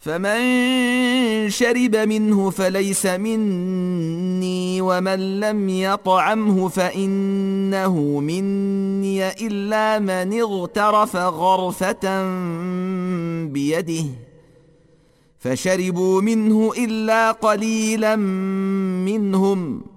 فمن شرب منه فليس مني ومن لم يطعمه فإنه مني إلا من اغترف غرفة بيده فشربوا منه إلا قليلا منهم